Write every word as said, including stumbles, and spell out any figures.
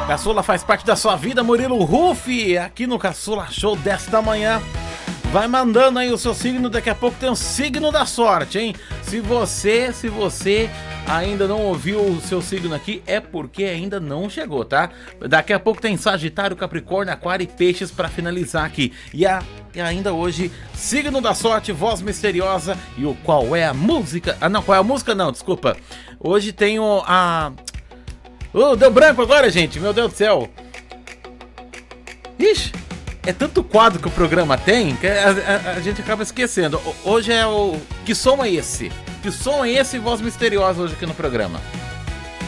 Caçula faz parte da sua vida, Murilo Rufi, aqui no Caçula Show desta manhã. Vai mandando aí o seu signo, daqui a pouco tem o signo da sorte, hein? Se você, se você ainda não ouviu o seu signo aqui, é porque ainda não chegou, tá? Daqui a pouco tem Sagitário, Capricórnio, Aquário e Peixes pra finalizar aqui. E, a, e ainda hoje, signo da sorte, voz misteriosa e o qual é a música... Ah, não, qual é a música? Não, desculpa. Hoje tem o, a... Oh, deu branco agora, gente, meu Deus do céu. Ixi, é tanto quadro que o programa tem que a, a, a gente acaba esquecendo. Hoje é o... Que som é esse? Que som é esse, voz misteriosa, hoje aqui no programa?